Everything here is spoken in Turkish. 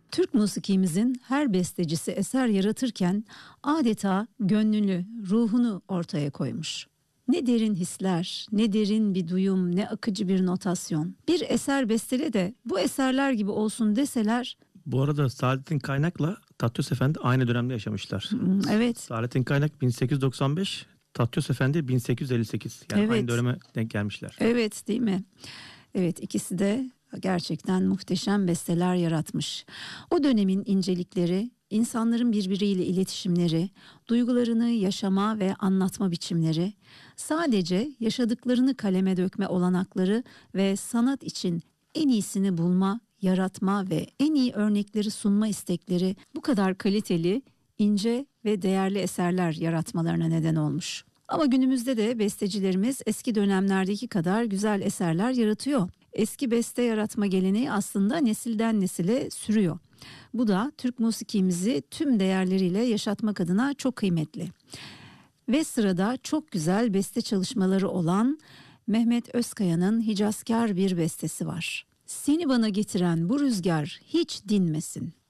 Türk musikimizin her bestecisi eser yaratırken adeta gönlünü, ruhunu ortaya koymuş. Ne derin hisler, ne derin bir duyum, ne akıcı bir notasyon. Bir eser bestele de bu eserler gibi olsun deseler. Bu arada Saadettin Kaynak'la Tatyos Efendi aynı dönemde yaşamışlar. Evet. Saadettin Kaynak 1895, Tatyos Efendi 1858. Yani evet. Aynı döneme denk gelmişler. Evet, değil mi? Evet, ikisi de gerçekten muhteşem besteler yaratmış. O dönemin incelikleri, insanların birbiriyle iletişimleri, duygularını yaşama ve anlatma biçimleri, sadece yaşadıklarını kaleme dökme olanakları ve sanat için en iyisini bulma, yaratma ve en iyi örnekleri sunma istekleri bu kadar kaliteli, ince ve değerli eserler yaratmalarına neden olmuş. Ama günümüzde de bestecilerimiz eski dönemlerdeki kadar güzel eserler yaratıyor. Eski beste yaratma geleneği aslında nesilden nesile sürüyor. Bu da Türk musikimizi tüm değerleriyle yaşatmak adına çok kıymetli. Ve sırada çok güzel beste çalışmaları olan Mehmet Özkaya'nın Hicazkar bir bestesi var. Seni bana getiren bu rüzgar hiç dinmesin.